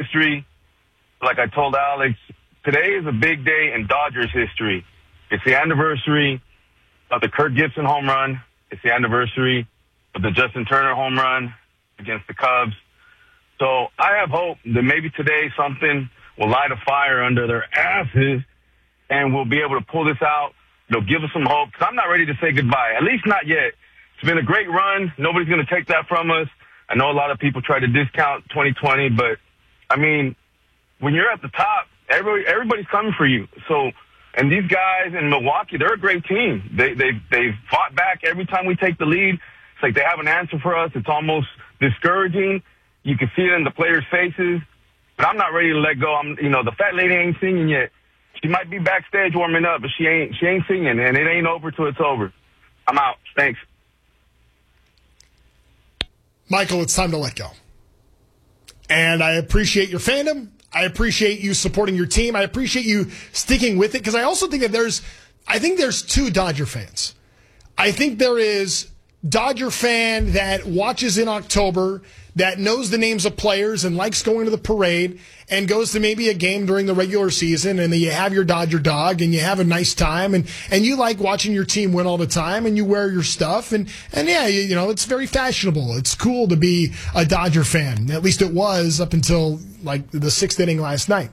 history. Like I told Alex, today is a big day in Dodgers history. It's the anniversary of the Kirk Gibson home run. It's the anniversary of the Justin Turner home run against the Cubs. So I have hope that maybe today something will light a fire under their asses and we'll be able to pull this out. It'll give us some hope, because I'm not ready to say goodbye, at least not yet. It's been a great run. Nobody's going to take that from us. I know a lot of people try to discount 2020, but, I mean, when you're at the top, everybody's coming for you. So, and these guys in Milwaukee, they're a great team. They've fought back every time we take the lead. It's like they have an answer for us. It's almost discouraging. You can see it in the players' faces. But I'm not ready to let go. The fat lady ain't singing yet. She might be backstage warming up, but she ain't singing, and it ain't over till it's over. I'm out. Thanks. Michael, it's time to let go. And I appreciate your fandom. I appreciate you supporting your team. I appreciate you sticking with it, because I also think that there's two Dodger fans. I think there is Dodger fan that watches in October, that knows the names of players and likes going to the parade and goes to maybe a game during the regular season, and then you have your Dodger dog and you have a nice time, and you like watching your team win all the time, and you wear your stuff, and yeah, it's very fashionable. It's cool to be a Dodger fan. At least it was up until like the 6th inning last night.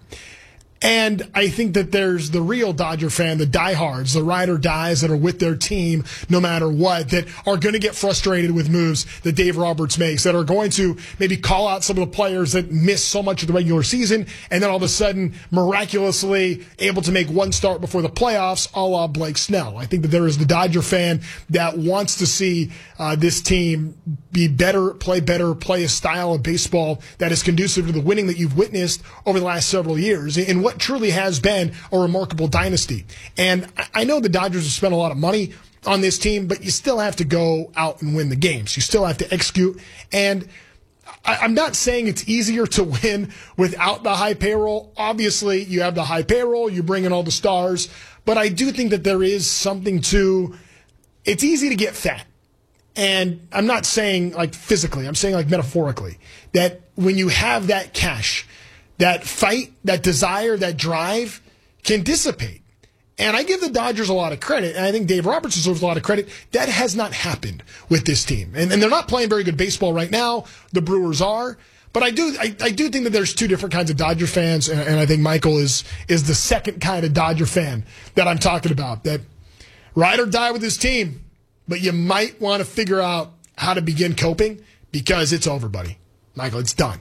And I think that there's the real Dodger fan, the diehards, the ride or dies that are with their team no matter what, that are going to get frustrated with moves that Dave Roberts makes, that are going to maybe call out some of the players that miss so much of the regular season, and then all of a sudden miraculously able to make one start before the playoffs, a la Blake Snell. I think that there is the Dodger fan that wants to see this team be better, play a style of baseball that is conducive to the winning that you've witnessed over the last several years in what truly has been a remarkable dynasty. And I know the Dodgers have spent a lot of money on this team, but you still have to go out and win the games. You still have to execute. And I'm not saying it's easier to win without the high payroll. Obviously, you have the high payroll, you bring in all the stars, but I do think that there is something to, it's easy to get fat. And I'm not saying like physically, I'm saying like metaphorically, that when you have that cash, that fight, that desire, that drive can dissipate. And I give the Dodgers a lot of credit, and I think Dave Roberts deserves a lot of credit. That has not happened with this team. And they're not playing very good baseball right now. The Brewers are. But I do think that there's two different kinds of Dodger fans, and I think Michael is the second kind of Dodger fan that I'm talking about, that ride or die with his team, but you might want to figure out how to begin coping, because it's over, buddy. Michael, it's done.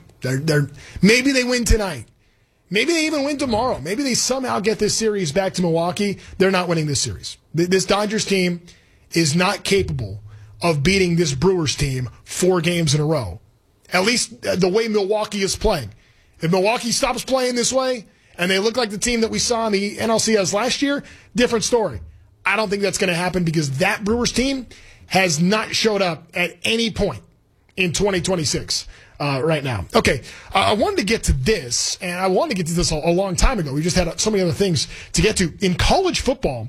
Maybe they win tonight. Maybe they even win tomorrow. Maybe they somehow get this series back to Milwaukee. They're not winning this series. This Dodgers team is not capable of beating this Brewers team 4 games in a row. At least the way Milwaukee is playing. If Milwaukee stops playing this way and they look like the team that we saw in the NLCS last year, different story. I don't think that's going to happen, because that Brewers team has not showed up at any point in 2026. Right now. Okay, I wanted to get to this, and I wanted to get to this a long time ago. We just had so many other things to get to. In college football,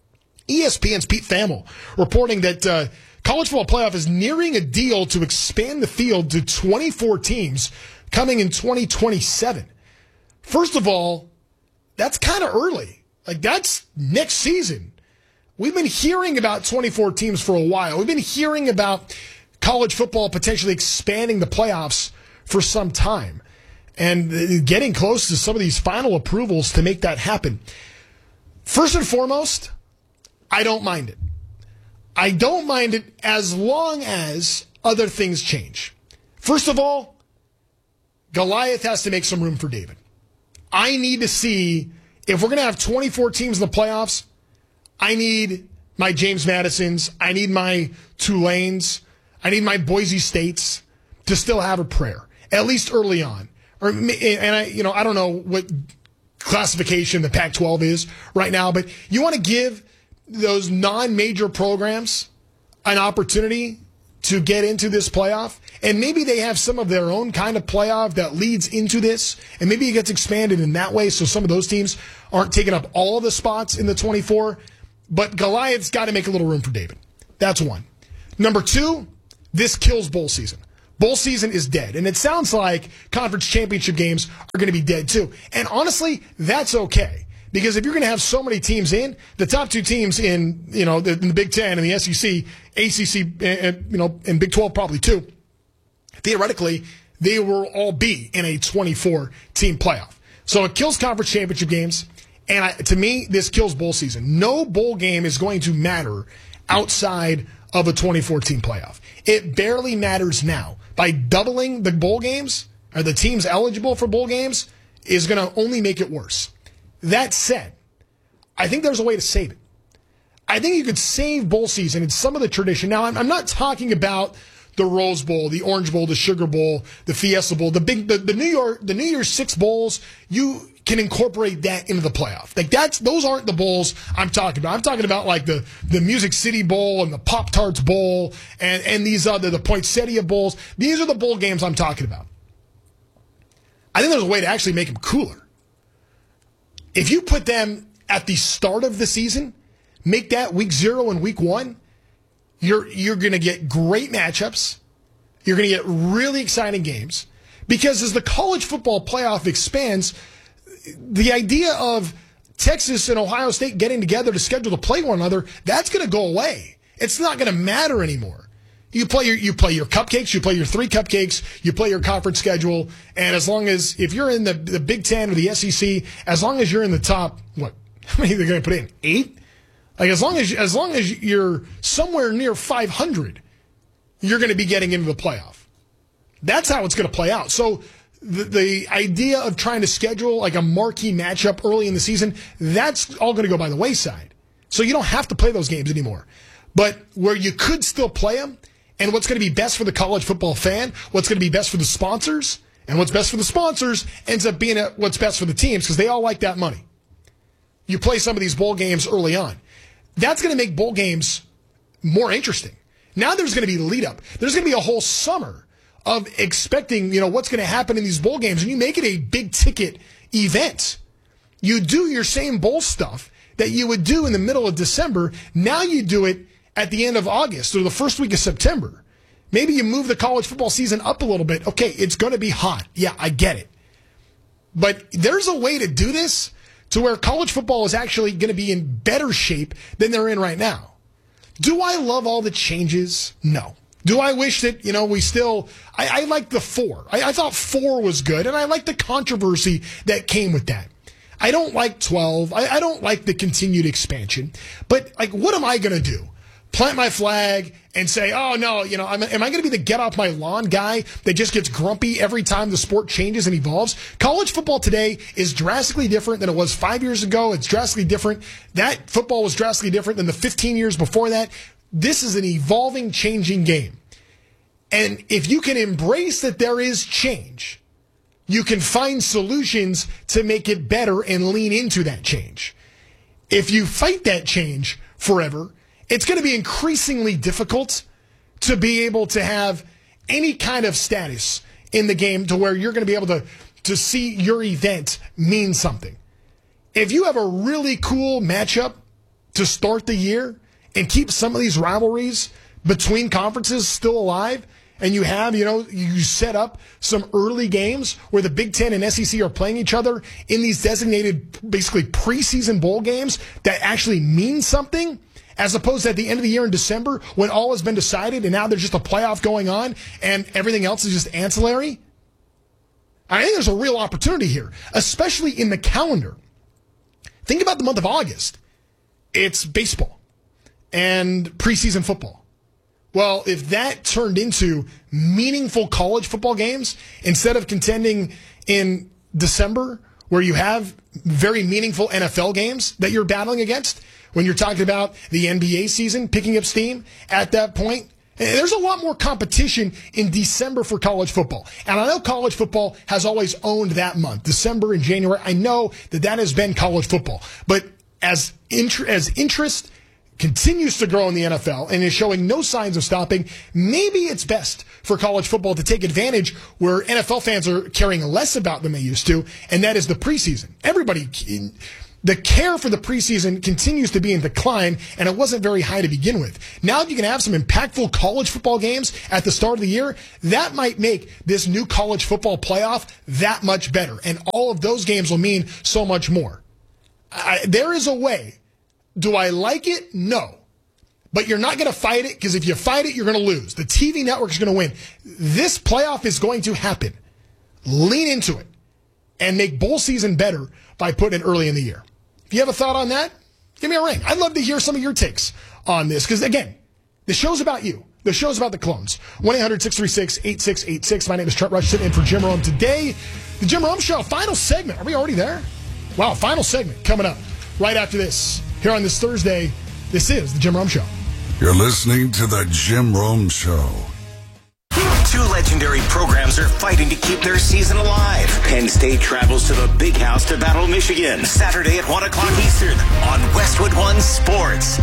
ESPN's Pete Thamel reporting that college football playoff is nearing a deal to expand the field to 24 teams coming in 2027. First of all, that's kind of early. Like, that's next season. We've been hearing about 24 teams for a while. We've been hearing about college football potentially expanding the playoffs for some time, and getting close to some of these final approvals to make that happen. First and foremost, I don't mind it. I don't mind it as long as other things change. First of all, Goliath has to make some room for David. I need to see, if we're going to have 24 teams in the playoffs, I need my James Madisons, I need my Tulanes, I need my Boise States to still have a prayer, at least early on. I don't know what classification the Pac-12 is right now, but you want to give those non-major programs an opportunity to get into this playoff, and maybe they have some of their own kind of playoff that leads into this, and maybe it gets expanded in that way, so some of those teams aren't taking up all of the spots in the 24. But Goliath's got to make a little room for David. That's one. Number two, this kills bowl season. Bowl season is dead. And it sounds like conference championship games are going to be dead too. And honestly, that's okay. Because if you're going to have so many teams in, the top two teams in, in the Big Ten and the SEC, ACC, and Big 12 probably too, theoretically, they will all be in a 24-team playoff. So it kills conference championship games. And to me, this kills bowl season. No bowl game is going to matter outside of a 24-team playoff. It barely matters now. By doubling the bowl games, or the teams eligible for bowl games, is going to only make it worse. That said, I think there's a way to save it. I think you could save bowl season in some of the tradition. Now, I'm not talking about the Rose Bowl, the Orange Bowl, the Sugar Bowl, the Fiesta Bowl, the New Year's 6 bowls. You can incorporate that into the playoff. Like those aren't the bowls I'm talking about. I'm talking about like the Music City Bowl and the Pop-Tarts Bowl and these other, the Poinsettia Bowls. These are the bowl games I'm talking about. I think there's a way to actually make them cooler. If you put them at the start of the season, make that week 0 and week 1, you're going to get great matchups. You're going to get really exciting games. Because as the college football playoff expands, the idea of Texas and Ohio State getting together to schedule to play one another, that's going to go away. It's not going to matter anymore. You play your cupcakes, you play your 3 cupcakes, you play your conference schedule, and as long as, if you're in the Big Ten or the SEC, as long as you're in the top, how many are they going to put in? 8? Like as long as you're somewhere near 500, you're going to be getting into the playoff. That's how it's going to play out. So the idea of trying to schedule like a marquee matchup early in the season, that's all going to go by the wayside. So you don't have to play those games anymore. But where you could still play them, and what's going to be best for the college football fan, what's going to be best for the sponsors, and what's best for the sponsors ends up being what's best for the teams because they all like that money. You play some of these bowl games early on. That's going to make bowl games more interesting. Now there's going to be lead up. There's going to be a whole summer of expecting, what's going to happen in these bowl games, and you make it a big ticket event. You do your same bowl stuff that you would do in the middle of December. Now you do it at the end of August or the first week of September. Maybe you move the college football season up a little bit. Okay, it's going to be hot. Yeah, I get it. But there's a way to do this to where college football is actually going to be in better shape than they're in right now. Do I love all the changes? No. Do I wish that, we still... I like the 4. I thought 4 was good, and I like the controversy that came with that. I don't like 12. I don't like the continued expansion. But, what am I going to do? Plant my flag and say, oh, no, am I going to be the get-off-my-lawn guy that just gets grumpy every time the sport changes and evolves? College football today is drastically different than it was 5 years ago. It's drastically different. That football was drastically different than the 15 years before that. This is an evolving, changing game. And if you can embrace that there is change, you can find solutions to make it better and lean into that change. If you fight that change forever, it's going to be increasingly difficult to be able to have any kind of status in the game to where you're going to be able to see your event mean something. If you have a really cool matchup to start the year and keep some of these rivalries between conferences still alive, and you have, you set up some early games where the Big Ten and SEC are playing each other in these designated, basically preseason bowl games that actually mean something, as opposed to at the end of the year in December when all has been decided and now there's just a playoff going on and everything else is just ancillary. I think there's a real opportunity here, especially in the calendar. Think about the month of August. It's baseball and preseason football. Well, if that turned into meaningful college football games instead of contending in December where you have very meaningful NFL games that you're battling against, when you're talking about the NBA season picking up steam at that point, there's a lot more competition in December for college football. And I know college football has always owned that month, December and January. I know that has been college football. But as interest continues to grow in the NFL and is showing no signs of stopping, maybe it's best for college football to take advantage where NFL fans are caring less about than they used to, and that is the preseason. Everybody The care for the preseason continues to be in decline, and it wasn't very high to begin with. Now that you can have some impactful college football games at the start of the year, that might make this new college football playoff that much better, and all of those games will mean so much more. There is a way. Do I like it? No. But you're not going to fight it, because if you fight it, you're going to lose. The TV network is going to win. This playoff is going to happen. Lean into it and make bowl season better by putting it early in the year. If you have a thought on that, give me a ring. I'd love to hear some of your takes on this, because, again, the show's about you. The show's about the Clones. 1-800-636-8686. My name is Trent Rush, sitting in for Jim Rome today. The Jim Rome Show, final segment. Are we already there? Wow, final segment coming up right after this. Here on this Thursday, this is the Jim Rome Show. You're listening to the Jim Rome Show. Two legendary programs are fighting to keep their season alive. Penn State travels to the Big House to battle Michigan Saturday at 1 o'clock Eastern on Westwood One Sports.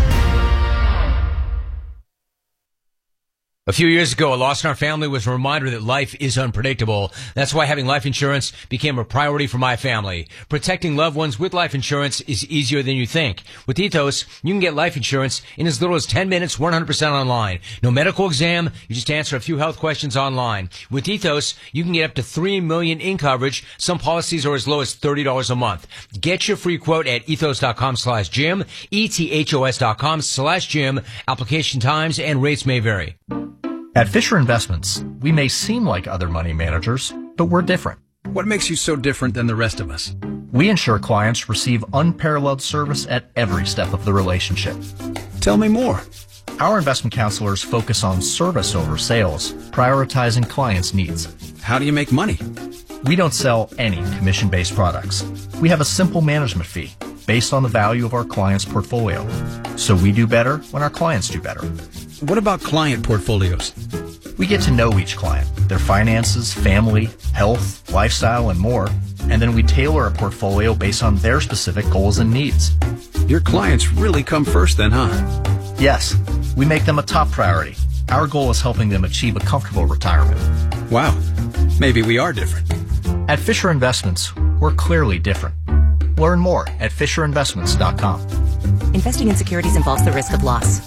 A few years ago, a loss in our family was a reminder that life is unpredictable. That's why having life insurance became a priority for my family. Protecting loved ones with life insurance is easier than you think. With Ethos, you can get life insurance in as little as 10 minutes, 100% online. No medical exam, you just answer a few health questions online. With Ethos, you can get up to $3 million in coverage. Some policies are as low as $30 a month. Get your free quote at ethos.com/Jim, ethos.com/Jim. Application times and rates may vary. At Fisher Investments, we may seem like other money managers, but we're different. What makes you so different than the rest of us? We ensure clients receive unparalleled service at every step of the relationship. Tell me more. Our investment counselors focus on service over sales, prioritizing clients' needs. How do you make money? We don't sell any commission-based products. We have a simple management fee based on the value of our client's portfolio. So we do better when our clients do better. What about client portfolios? We get to know each client, their finances, family, health, lifestyle, and more, and then we tailor a portfolio based on their specific goals and needs. Your clients really come first then, huh? Yes, we make them a top priority. Our goal is helping them achieve a comfortable retirement. Wow, maybe we are different. At Fisher Investments, we're clearly different. Learn more at FisherInvestments.com. Investing in securities involves the risk of loss.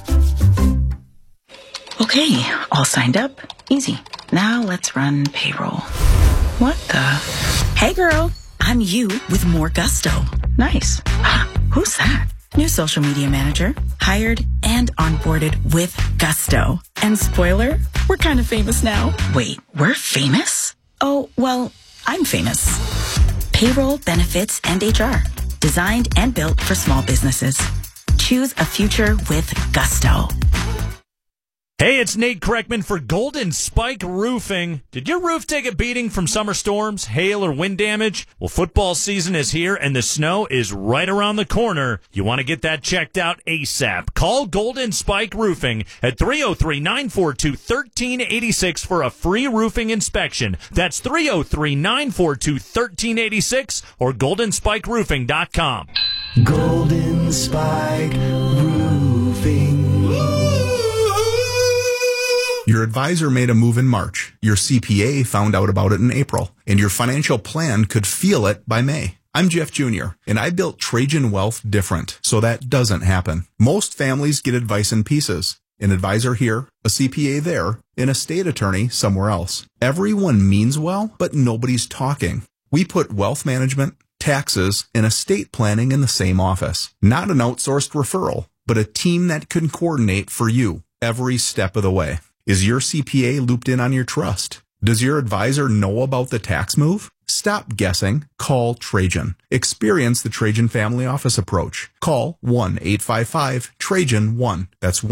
Okay, all signed up. Easy. Now let's run payroll. What the? Hey girl, I'm you with more gusto. Nice. Who's that? New social media manager. Hired and onboarded with gusto. And spoiler, we're kind of famous now. Wait, we're famous? Oh, well, I'm famous. Payroll, benefits, and HR. Designed and built for small businesses. Choose a future with gusto. Hey, it's Nate Kreckman for Golden Spike Roofing. Did your roof take a beating from summer storms, hail, or wind damage? Well, football season is here, and the snow is right around the corner. You want to get that checked out ASAP. Call Golden Spike Roofing at 303-942-1386 for a free roofing inspection. That's 303-942-1386 or goldenspikeroofing.com. Golden Spike Roofing. Your advisor made a move in March. Your CPA found out about it in April, and your financial plan could feel it by May. I'm Jeff Jr., and I built Trajan Wealth different, so that doesn't happen. Most families get advice in pieces. An advisor here, a CPA there, an estate attorney somewhere else. Everyone means well, but nobody's talking. We put wealth management, taxes, and estate planning in the same office. Not an outsourced referral, but a team that can coordinate for you every step of the way. Is your CPA looped in on your trust? Does your advisor know about the tax move? Stop guessing. Call Trajan. Experience the Trajan Family Office approach. Call 1-855-TRAJAN-1. That's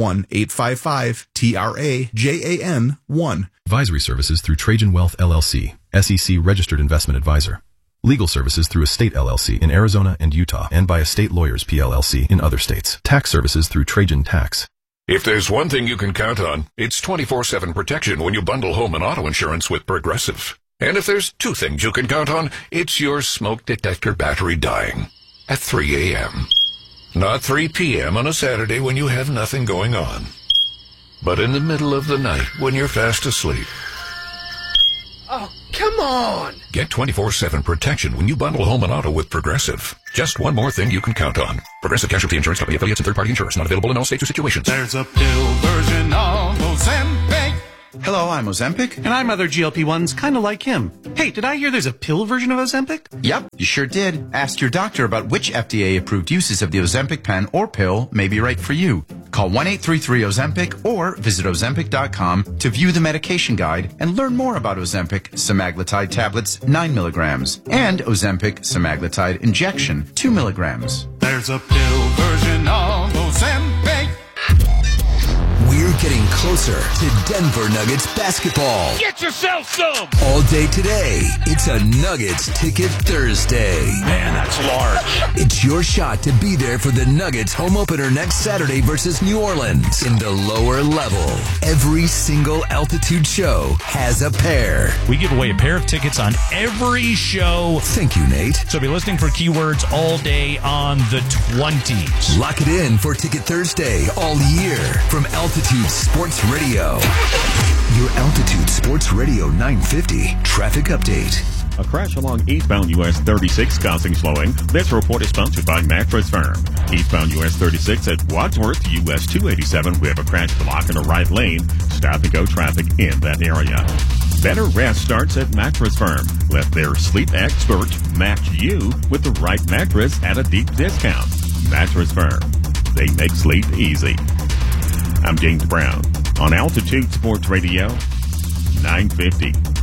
1-855-TRAJAN-1. Advisory services through Trajan Wealth LLC, SEC Registered Investment Advisor. Legal services through Estate LLC in Arizona and Utah and by Estate Lawyers PLLC in other states. Tax services through Trajan Tax. If there's one thing you can count on, it's 24/7 protection when you bundle home and auto insurance with Progressive. And if there's two things you can count on, it's your smoke detector battery dying at 3 a.m. Not 3 p.m. on a Saturday when you have nothing going on, but in the middle of the night when you're fast asleep. Oh, come Come on! Get 24/7 protection when you bundle home and auto with Progressive. Just one more thing you can count on. Progressive Casualty Insurance Company, affiliates, and third-party insurers. Not available in all states or situations. There's a pill version of Ozempic. Hello, I'm Ozempic. And I'm other GLP-1s kind of like him. Hey, did I hear there's a pill version of Ozempic? Yep, you sure did. Ask your doctor about which FDA-approved uses of the Ozempic pen or pill may be right for you. Call 1-833-OZEMPIC or visit Ozempic.com to view the medication guide and learn more about Ozempic semaglutide tablets 9 milligrams and Ozempic semaglutide injection 2 milligrams. There's a pill version of Ozempic. We're getting closer to Denver Nuggets basketball. Get yourself some! All day today, it's a Nuggets Ticket Thursday. Man, that's large. It's your shot to be there for the Nuggets home opener next Saturday versus New Orleans in the lower level. Every single altitude show has a pair. We give away a pair of tickets on every show. Thank you, Nate. So be listening for keywords all day on the 20s. Lock it in for Ticket Thursday all year from Altitude Sports Radio. Your Altitude Sports Radio 950 traffic update. A crash along eastbound US 36 causing slowing. This report is sponsored by Mattress Firm. Eastbound US 36 at Wadsworth US 287. We have a crash blocking a right lane. Stop and go traffic in that area. Better rest starts at Mattress Firm. Let their sleep expert match you with the right mattress at a deep discount. Mattress Firm. They make sleep easy. I'm James Brown on Altitude Sports Radio 950.